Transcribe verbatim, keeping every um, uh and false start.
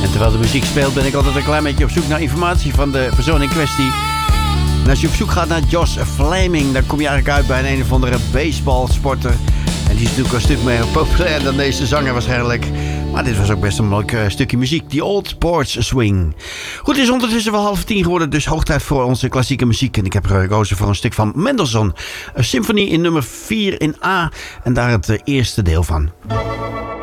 En terwijl de muziek speelt ben ik altijd een klein beetje op zoek naar informatie van de persoon in kwestie. En als je op zoek gaat naar Josh Flaming, dan kom je eigenlijk uit bij een een of andere baseballsporter. En die is natuurlijk een stuk meer populair dan deze zanger waarschijnlijk. Maar dit was ook best een leuk uh, stukje muziek. The Old Porch Swing. Goed, het is ondertussen wel half tien geworden. Dus hoog tijd voor onze klassieke muziek. En ik heb gekozen voor een stuk van Mendelssohn. Een symfonie in nummer vier in A. En daar het uh, eerste deel van.